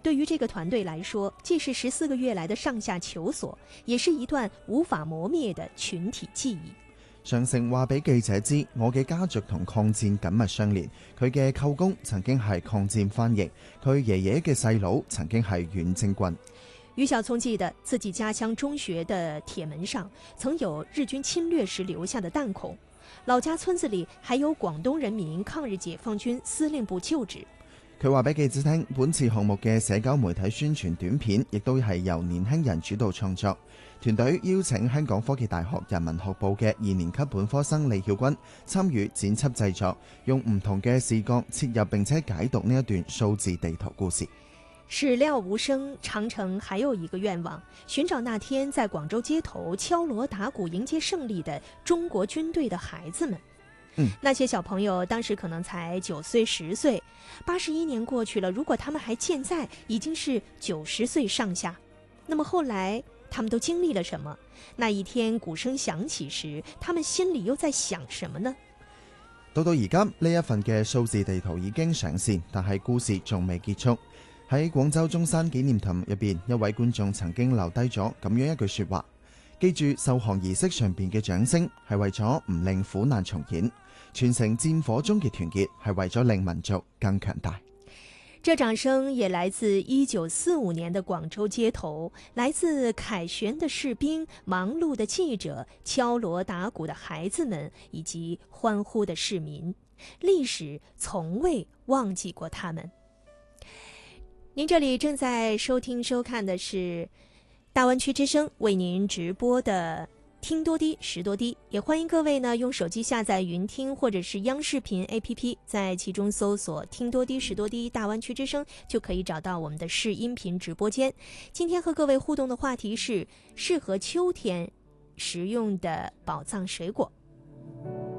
对於這個團隊來說，既是14個月來的上下求索，也是一段無法磨滅的群體記憶。 常成話俾記者知，我嘅家族同抗戰緊密相連，佢嘅舅公曾經係抗戰翻譯，佢爺爺嘅細佬曾經係遠征軍。 於小聰記得自己家鄉中學的鐵門上曾有日軍侵略時留下的彈孔，老家村子裏還有廣東人民抗日解放軍司令部舊址。 佢話俾記者聽，本次項目嘅社交媒體宣傳短片亦都係由年輕人主導創作，團隊邀請香港科技大學人文學部嘅2年級本科生李曉君參與剪輯製作，用唔同嘅視角切入並且解讀呢一段數字地圖故事。 始料無聲，長城還有一個願望，尋找那天在廣州街頭敲鑼打鼓迎接勝利的中國軍隊的孩子們。那些小朋友當時可能才9歲10歲，81年過去了，如果他們還健在，已經是90歲上下。那麼後來他們都經歷了什麼？那一天鼓聲響起時，他們心裡又在想什麼呢？ 到而家呢一份嘅數字地圖已經上線，但係故事仲未結束。喺廣州中山紀念堂入邊，一位觀眾曾經留低咗咁樣一句說話：記住受降儀式上邊嘅掌聲係為咗唔令苦難重演，傳承戰火中嘅團結係為咗令民族更強大。 這掌聲也來自1945年的廣州街頭，來自凱旋的士兵、忙碌的記者、敲鑼打鼓的孩子們以及歡呼的市民。歷史從未忘記過他們。您這裡正在收聽收看的是大灣區之聲為您直播的聽多啲識多啲，也歡迎各位呢用手機下載雲聽或者是央視頻 APP， 在其中搜索聽多啲識多啲大灣區之聲，就可以找到我們的視音頻直播間。今天和各位互動的話題是適合秋天食用的寶藏水果。